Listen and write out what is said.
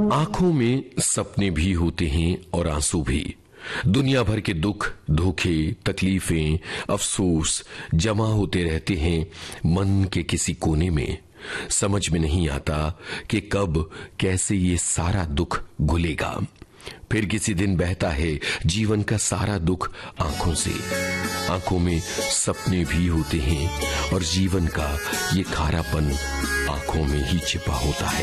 आंखों में सपने भी होते हैं और आंसू भी। दुनिया भर के दुख, धोखे, तकलीफें, अफसोस जमा होते रहते हैं मन के किसी कोने में। समझ में नहीं आता कि कब कैसे ये सारा दुख घुलेगा। फिर किसी दिन बहता है जीवन का सारा दुख आंखों से। आंखों में सपने भी होते हैं और जीवन का ये खारापन आंखों में ही छिपा होता है।